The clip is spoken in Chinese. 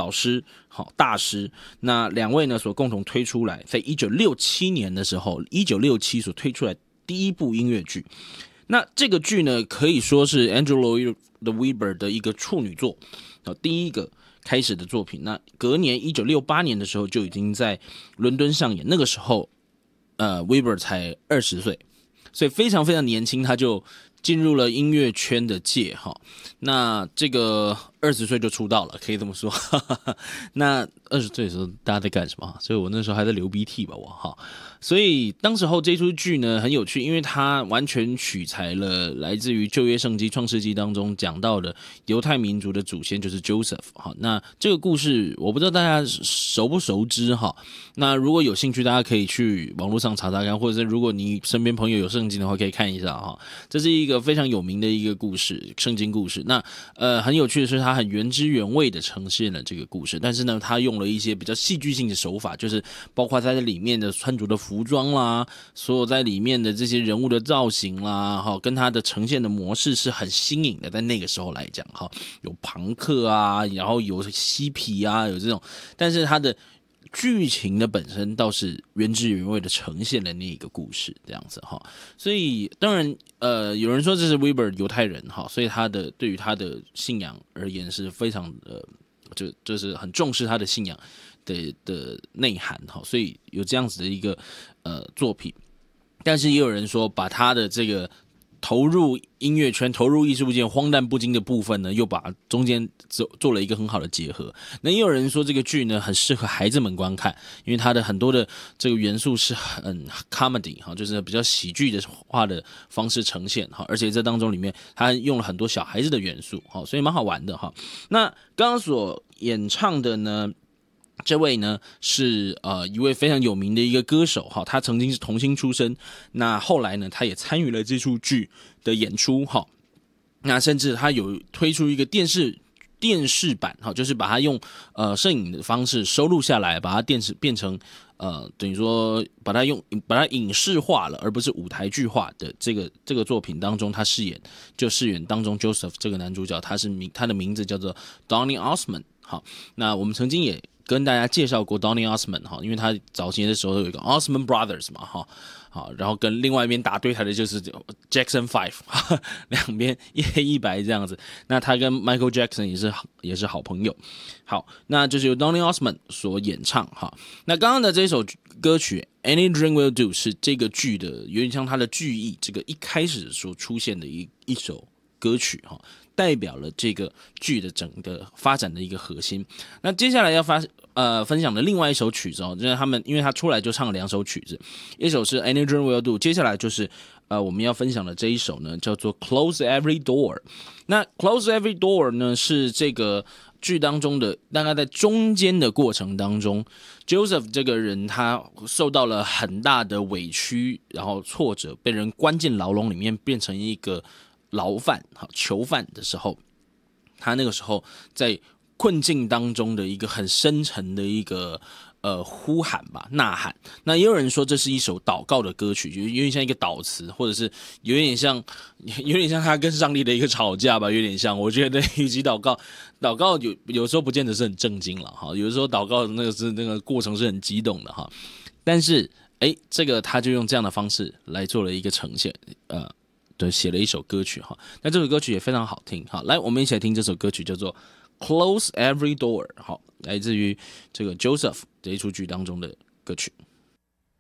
老师，好大师。那两位呢所共同推出来，在1967年的时候，1967所推出来第一部音乐剧。那这个剧呢，可以说是 Andrew Lloyd Webber 的一个处女作，第一个开始的作品。那隔年1968年的时候就已经在伦敦上演，那个时候Webber 才20岁，所以非常非常年轻，他就进入了音乐圈的界哈。那这个20岁就出道了，可以这么说。那20岁的时候大家在干什么？所以我那时候还在流鼻涕吧，我哈。所以当时候这出剧呢很有趣，因为它完全取材了来自于旧约圣经创世纪当中讲到的犹太民族的祖先就是 Joseph 哈。那这个故事我不知道大家熟不熟知哈。那如果有兴趣，大家可以去网络上查查看，或者是如果你身边朋友有圣经的话，可以看一下哈。这是一个非常有名的一个故事，圣经故事。那很有趣的是，它很原汁原味的呈现了这个故事，但是呢，它用了一些比较戏剧性的手法，就是包括它在里面的穿着的服装啦，所有在里面的这些人物的造型啦，跟它的呈现的模式是很新颖的，在那个时候来讲，有朋克啊，然后有嬉皮啊，有这种，但是它的剧情的本身倒是原汁原味的呈现了那一个故事，这样子哈。所以当然，有人说这是 Webber 犹太人哈，所以对于他的信仰而言是非常就是很重视他的信仰的内涵哈，所以有这样子的一个作品。但是也有人说，把他的这个投入音乐圈、投入艺术界荒诞不经的部分呢，又把中间做了一个很好的结合。那也有人说这个剧呢很适合孩子们观看，因为它的很多的这个元素是很 comedy 哈，就是比较喜剧的化的方式呈现哈，而且这当中里面它用了很多小孩子的元素哈，所以蛮好玩的哈。那刚刚所演唱的呢，这位呢是一位非常有名的一个歌手哈，他曾经是童星出身，那后来呢他也参与了这出剧的演出哈，那甚至他有推出一个电视版哈，就是把它用摄影的方式收录下来，把它变成等于说把它影视化了，而不是舞台剧化的这个作品当中，他饰演当中 Joseph 这个男主角，他的名字叫做 Donny Osmond 好，那我们曾经也跟大家介绍过 Donny Osmond 哈，因为他早期的时候有一个 Osmond Brothers 嘛哈，好，然后跟另外一边打对台的就是 Jackson 5， 两边一黑一白这样子。那他跟 Michael Jackson 也是好朋友。好，那就是由 Donny Osmond 所演唱哈。那刚刚的这首歌曲 Any Dream Will Do 是这个剧的有点像它的剧意，这个一开始所出现的一首歌曲哈，代表了这个剧的整个发展的一个核心。那接下来要分享的另外一首曲子哦，就是因为他出来就唱了2首曲子，一首是 Any Dream Will Do， 接下来就是我们要分享的这一首呢，叫做 Close Every Door。那 Close Every Door 呢是这个剧当中的大概在中间的过程当中 ，Joseph 这个人他受到了很大的委屈，然后挫折，被人关进牢笼里面，变成一个牢犯、囚犯的时候，他那个时候在困境当中的一个很深沉的一个呼喊吧，呐喊。那也有人说这是一首祷告的歌曲，有点像一个祷词，或者是有点像他跟上帝的一个吵架吧，有点像。我觉得与其祷告有时候不见得是很正经了哈，有的时候祷告那个过程是很激动的哈。但是这个他就用这样的方式来做了一个呈现，对，写了一首歌曲哈。那这首歌曲也非常好听哈，来我们一起来听这首歌曲，叫做 Close Every Door， 好，来自于这个 Joseph 这一出剧当中的歌曲。